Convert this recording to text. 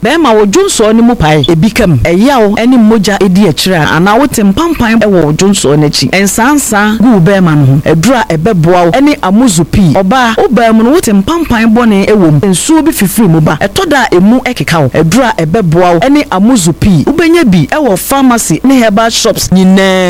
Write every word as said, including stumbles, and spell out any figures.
bɛrima wo dwonso ne mu pae ebi kam ɛyaw ɛne mogya edi akira ana wote mpampan ɛwɔ dwonso n'akyi ensansa gu bɛrima no ho edura ɛbɛboa wo ɛne amuzu pii ɔba wo bɛrima no wote mpampan bɔne ɛwɔ mu nsuo bi fifiri mu ba ɛtɔda emu ɛkeka wo edura ɛbɛboa wo ɛne amuzu pii wobɛnya bi ɛwɔ pharmacy ne herbal shops nyinaa